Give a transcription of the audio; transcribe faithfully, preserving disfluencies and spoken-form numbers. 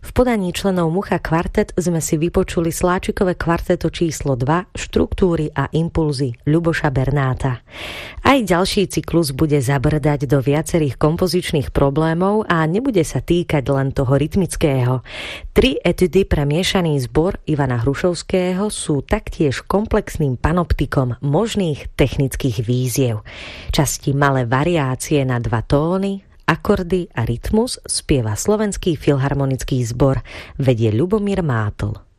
V podaní členov Mucha Kvartet sme si vypočuli sláčikové kvarteto číslo dva Štruktúry a impulzy Ľuboša Bernáta. Aj ďalší cyklus bude zabrdať do viacerých kompozičných problémov a nebude sa týkať len toho rytmického. Tri etudy pre miešaný zbor Ivana Hrušovského sú taktiež komplexným panoptikom možných technických víziev. Časti malé variácie na dva tóny, akordy a rytmus spieva Slovenský filharmonický zbor, vedie Ľubomír Mátl.